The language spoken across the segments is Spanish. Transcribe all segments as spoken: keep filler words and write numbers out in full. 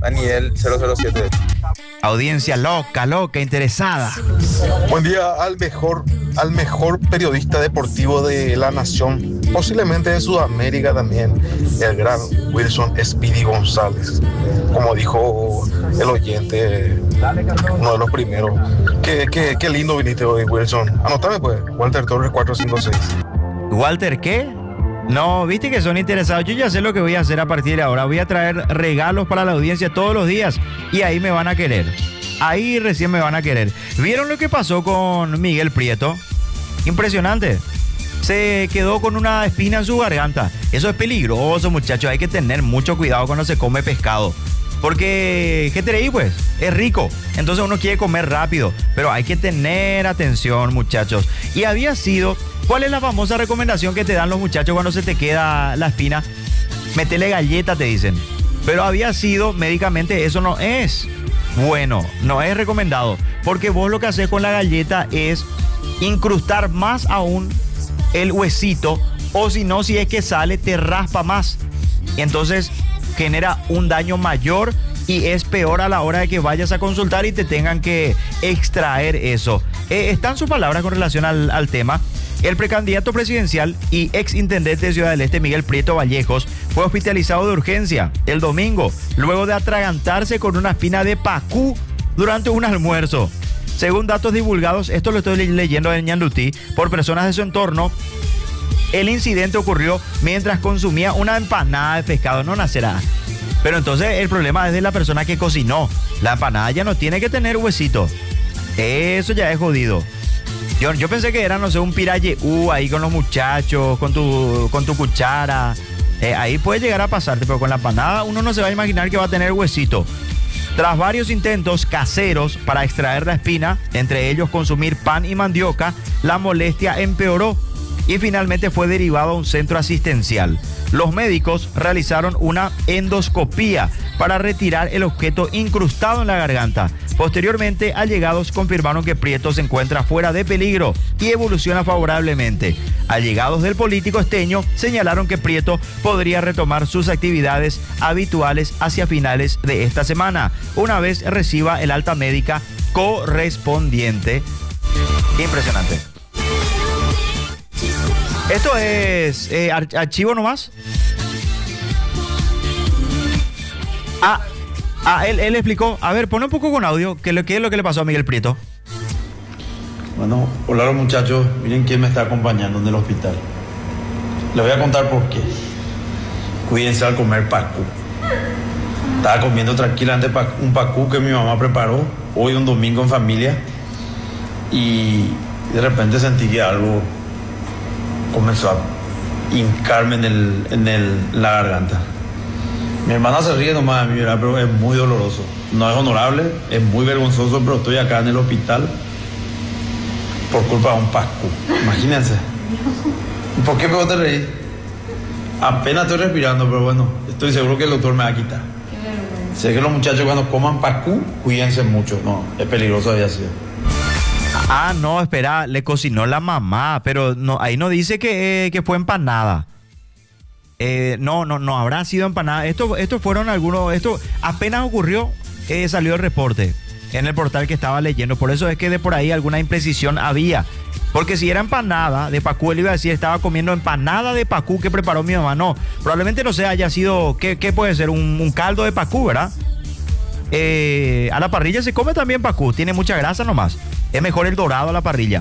a nivel cero cero siete. Audiencia loca, loca, interesada. Buen día al mejor, al mejor periodista deportivo de la nación, posiblemente de Sudamérica también, el gran Wilson Speedy González. Como dijo el oyente, uno de los primeros. Qué, qué, qué lindo viniste hoy, Wilson. Anotame pues, Walter Torres cuatro cinco seis. ¿Walter qué? No, viste que son interesados. Yo ya sé lo que voy a hacer a partir de ahora. Voy a traer regalos para la audiencia todos los días y ahí me van a querer. Ahí recién me van a querer. ¿Vieron lo que pasó con Miguel Prieto? Impresionante. Se quedó con una espina en su garganta. Eso es peligroso, muchachos. Hay que tener mucho cuidado cuando se come pescado. Porque, ¿qué te reí, pues? Es rico. Entonces uno quiere comer rápido. Pero hay que tener atención, muchachos. Y había sido... ¿Cuál es la famosa recomendación que te dan los muchachos cuando se te queda la espina? Métele galleta, te dicen. Pero había sido, médicamente, eso no es bueno, no es recomendado. Porque vos lo que haces con la galleta es incrustar más aún el huesito. O si no, si es que sale, te raspa más. Y entonces genera un daño mayor y es peor a la hora de que vayas a consultar y te tengan que extraer eso. Eh, están sus palabras con relación al, al tema. El precandidato presidencial y ex intendente de Ciudad del Este, Miguel Prieto Vallejos, fue hospitalizado de urgencia el domingo, luego de atragantarse con una espina de pacú durante un almuerzo. Según datos divulgados, esto lo estoy leyendo en Ñandutí, por personas de su entorno, el incidente ocurrió mientras consumía una empanada de pescado. No nacerá. Pero entonces el problema es de la persona que cocinó. La empanada ya no tiene que tener huesito. Eso ya es jodido. Yo, yo pensé que era, no sé, un piraye uh, ahí con los muchachos, con tu, con tu cuchara. Eh, ahí puede llegar a pasarte, pero con la empanada uno no se va a imaginar que va a tener huesito. Tras varios intentos caseros para extraer la espina, entre ellos consumir pan y mandioca, la molestia empeoró y finalmente fue derivado a un centro asistencial. Los médicos realizaron una endoscopía para retirar el objeto incrustado en la garganta. Posteriormente, allegados confirmaron que Prieto se encuentra fuera de peligro y evoluciona favorablemente. Allegados del político esteño señalaron que Prieto podría retomar sus actividades habituales hacia finales de esta semana, una vez reciba el alta médica correspondiente. Impresionante. Esto es eh, ar- archivo nomás. Ah, ah él, él explicó. A ver, pone un poco con audio. ¿Qué, qué es lo que le pasó a Miguel Prieto? Bueno, hola los muchachos. Miren quién me está acompañando en el hospital. Les voy a contar por qué. Cuídense al comer pacú. Estaba comiendo tranquilamente un pacú que mi mamá preparó hoy un domingo en familia. Y de repente sentí que algo comenzó a hincarme en, el, en el, la garganta. Mi hermana se ríe nomás de mí, ¿verdad? Pero es muy doloroso. No es honorable, es muy vergonzoso, pero estoy acá en el hospital por culpa de un pacú. Imagínense. ¿Por qué me te reír? Apenas estoy respirando, pero bueno, estoy seguro que el doctor me va a quitar. Sé que los muchachos cuando coman pacú, cuídense mucho. No, es peligroso había sido. Ah, no, espera, le cocinó la mamá, pero no, ahí no dice que, eh, que fue empanada. Eh, no, no, no habrá sido empanada. Esto, esto fueron algunos, esto apenas ocurrió, eh, salió el reporte en el portal que estaba leyendo. Por eso es que de por ahí alguna imprecisión había. Porque si era empanada de pacú, él iba a decir, estaba comiendo empanada de pacú que preparó mi mamá. No, probablemente no sé, haya sido, ¿qué, qué puede ser? Un, un caldo de pacú, ¿verdad? Eh, a la parrilla se come también pacú, tiene mucha grasa nomás. Es mejor el dorado a la parrilla.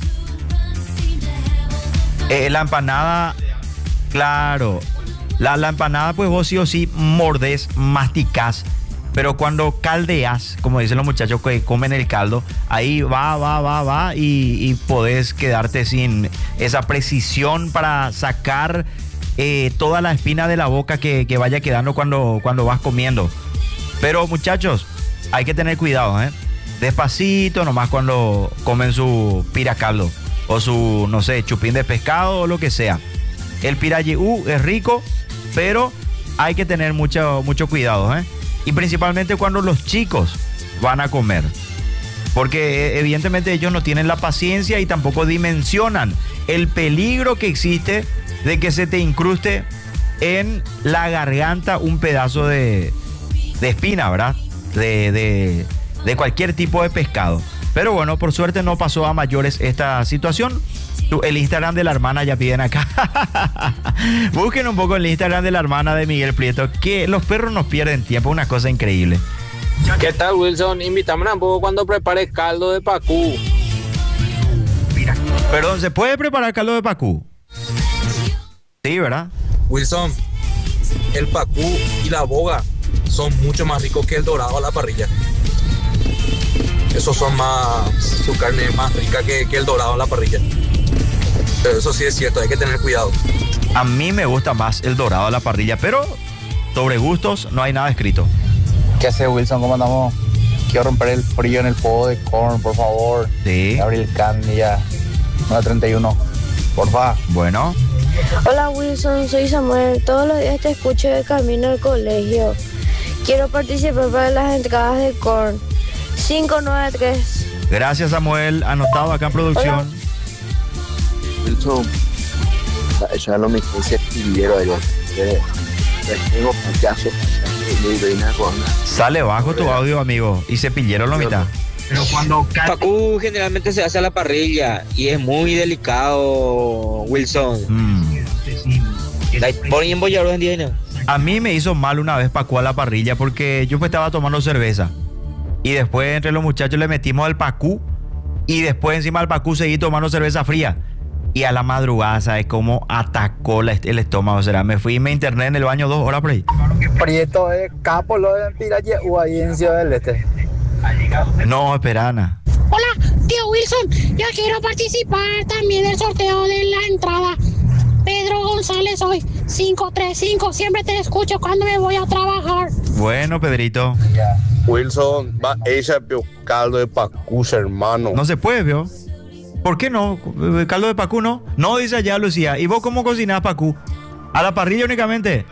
Eh, la empanada, claro. La, la empanada, pues vos sí o sí mordés, masticás. Pero cuando caldeas, como dicen los muchachos que comen el caldo, ahí va, va, va, va y, y podés quedarte sin esa precisión para sacar eh, toda la espina de la boca que, que vaya quedando cuando, cuando vas comiendo. Pero muchachos, hay que tener cuidado, ¿eh? Despacito, nomás cuando comen su piracaldo o su, no sé, chupín de pescado o lo que sea. El pirayú es rico, pero hay que tener mucho, mucho cuidado, ¿eh? Y principalmente cuando los chicos van a comer. Porque evidentemente ellos no tienen la paciencia y tampoco dimensionan el peligro que existe de que se te incruste en la garganta un pedazo de, de espina, ¿verdad? De, de, de cualquier tipo de pescado. Pero bueno, por suerte no pasó a mayores esta situación. El Instagram de la hermana ya piden acá. Busquen un poco el Instagram de la hermana de Miguel Prieto, que los perros nos pierden tiempo, una cosa increíble. ¿Qué tal, Wilson? Invítame un poco cuando prepare caldo de pacú. Perdón, ¿se puede preparar caldo de pacú? Sí, ¿verdad? Wilson, el pacú y la boga son mucho más ricos que el dorado a la parrilla. Esos son más, su carne es más rica que, que el dorado a la parrilla. Pero eso sí es cierto, hay que tener cuidado. A mí me gusta más el dorado a la parrilla, pero sobre gustos no hay nada escrito. ¿Qué hace, Wilson? ¿Cómo andamos? Quiero romper el frío en el podo de corn, por favor. Sí. Gabriel Candia, nueve treinta y uno. Porfa. Bueno. Hola, Wilson, soy Samuel. Todos los días te escucho de camino al colegio. Quiero participar para las entradas de corn. cinco nueve tres. Gracias, Samuel. Anotado acá en producción. Hola. Wilson, eso es lo mismo que pillero ayer. Tengo payaso. Sale bajo tu audio, amigo. Y cepillero lo mitad. Pero cuando pacú generalmente se hace a la parrilla y es muy delicado, Wilson. Mm. Ponen bolleros en día. A mí me hizo mal una vez pacú a la parrilla porque yo pues estaba tomando cerveza. Y después entre los muchachos le metimos el pacú. Y después encima del pacú seguí tomando cerveza fría. Y a la madrugada, ¿sabes cómo atacó la, el estómago? O sea, me fui y me interné en el baño dos horas por ahí. Prieto es capo, lo de Piraye, o ahí en Ciudad del Este. No, espera, Ana. Hola, tío Wilson. Yo quiero participar también del sorteo de la entrada. Pedro González hoy, cinco tres cinco. Siempre te escucho cuando me voy a trabajar. Bueno, Pedrito. Wilson, va ella caldo de pacú, hermano. No se puede, ¿vio? ¿Por qué no? ¿Caldo de pacú no? No, dice allá Lucía. ¿Y vos cómo cocinás pacú? ¿A la parrilla únicamente?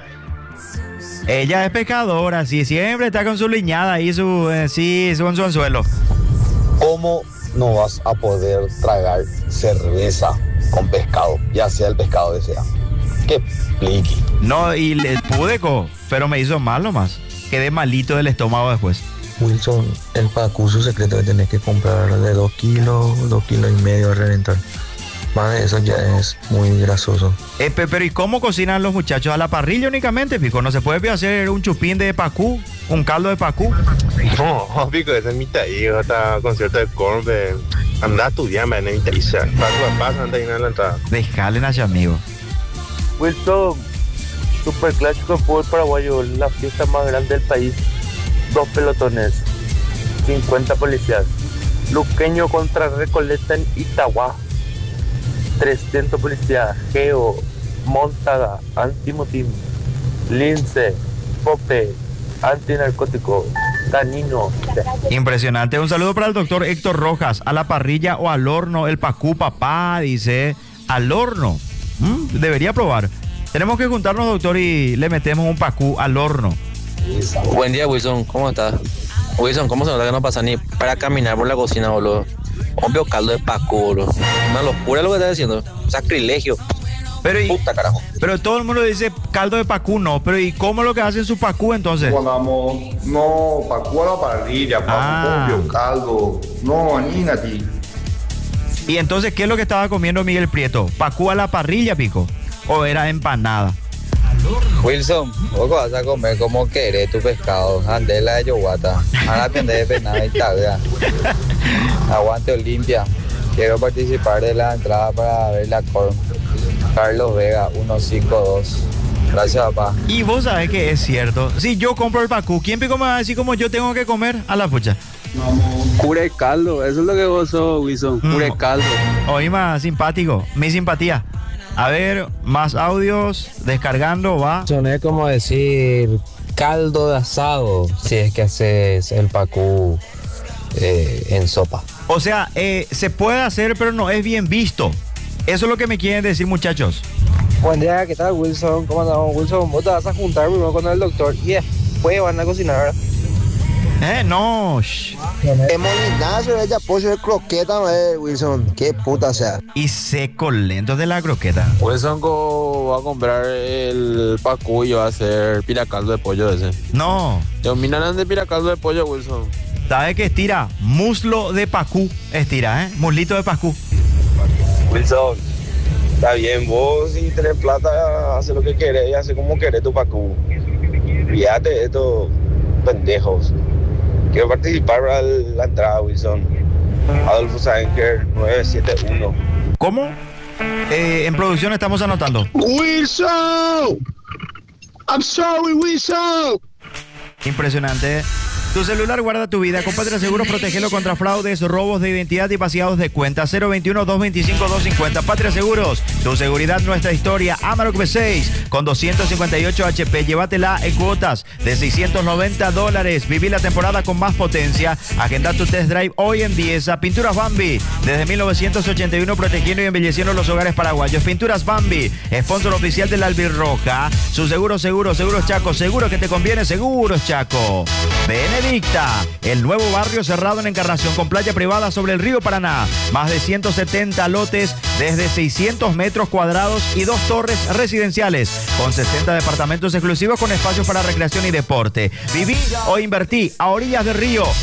Ella es pescadora, sí, siempre está con su liñada ahí, su, eh, sí, con su anzuelo. ¿Cómo no vas a poder tragar cerveza con pescado? Ya sea el pescado que sea. ¡Qué pliqui! No, y le pude, co, pero me hizo mal nomás. Quedé malito del estómago después. Wilson, el pacú, su secreto que tenés que comprar de dos kilos, dos kilos y medio a reventar. Más de eso ya es muy grasoso. Eh, pero ¿y cómo cocinan los muchachos? ¿A la parrilla únicamente, Pico? ¿No se puede hacer un chupín de pacú? ¿Un caldo de pacú? No, Pico, ese es mi taío, hasta concierto de corn, anda a estudiar, man, en mi taío. Pacú, pasa, anda a ir a la entrada. Dejale, Nacho, amigo. Wilson, super clásico de fútbol paraguayo, la fiesta más grande del país. Dos pelotones, cincuenta policías. Luqueño contra Recoleta en Itagua. trescientos policías. Geo, Montada, Antimotín, Lince, Pope, Antinarcótico, Danino. Impresionante. Un saludo para el doctor Héctor Rojas. ¿A la parrilla o al horno el pacú, papá? Dice, al horno. ¿Mm? Debería probar. Tenemos que juntarnos, doctor, y le metemos un pacú al horno. Buen día, Wilson. ¿Cómo estás? Wilson, ¿cómo se nota que no pasa ni para caminar por la cocina, boludo? Obvio caldo de pacú, boludo. Una locura lo que estás diciendo. Sacrilegio. Pero, y, Puta carajo. pero todo el mundo dice caldo de pacú, no. Pero ¿y cómo es lo que hacen su pacú entonces? Pongamos, no, pacú a la parrilla, pacú, Ah. pollo, caldo. No, anígate. Y entonces, ¿qué es lo que estaba comiendo Miguel Prieto? ¿Pacú a la parrilla, Pico? ¿O era empanada? Wilson, vos vas a comer como querés tu pescado. Andela de Yoguata. Ahora aprende de penada y tabla. Aguante Olimpia. Quiero participar de la entrada para ver la corn. Carlos Vega, ciento cincuenta y dos. Gracias, papá. Y vos sabés que es cierto. Si yo compro el pacú, ¿quién Pico me va a decir cómo yo tengo que comer? A la pucha. Cura de caldo, eso es lo que vos sos, Wilson. Cura de caldo. Oí más simpático, mi simpatía. A ver, más audios, descargando, va. Soné como decir caldo de asado, si es que haces el pacú eh, en sopa. O sea, eh, se puede hacer, pero no es bien visto. Eso es lo que me quieren decir, muchachos. Buen día, ¿qué tal, Wilson? ¿Cómo andamos, Wilson? Vos te vas a juntar primero con el doctor y después van a cocinar, ¿verdad? Eh, no. shh. Es molinazo, ella pollo de croqueta, eh, Wilson. Qué puta sea. Y seco lento de la croqueta. Wilson co- va a comprar el Pacu y va a hacer piracaldo de pollo ese. No. Dominan de piracaldo de pollo, Wilson. ¿Sabe qué estira? Muslo de pacú. Estira, ¿eh? Muslito de pacú. Wilson, está bien, vos si tenés plata, hace lo que querés y hace como querés tu Pacu. Fíjate de estos pendejos. Quiero participar para la entrada, Wilson. Adolfo Saenker, nueve siete uno. ¿Cómo? Eh, en producción estamos anotando. Wilson! I'm sorry, Wilson! Impresionante. Tu celular guarda tu vida. Con Patria Seguros, protégelo contra fraudes, robos de identidad y vaciados de cuenta. cero veintiuno, doscientos veinticinco, doscientos cincuenta. Patria Seguros, tu seguridad, nuestra historia. Amarok B seis con doscientos cincuenta y ocho H P. Llévatela en cuotas de seiscientos noventa dólares. Viví la temporada con más potencia. Agenda tu test drive hoy en Dieza. Pinturas Bambi, desde mil novecientos ochenta y uno, protegiendo y embelleciendo los hogares paraguayos. Pinturas Bambi, sponsor oficial de la Albirroja. Su seguro, seguro, seguros Chaco. Seguro que te conviene, seguros Chaco. Benedicta, el nuevo barrio cerrado en Encarnación con playa privada sobre el río Paraná. Más de ciento setenta lotes desde seiscientos metros cuadrados y dos torres residenciales con sesenta departamentos exclusivos con espacios para recreación y deporte. Viví o invertí a orillas del río.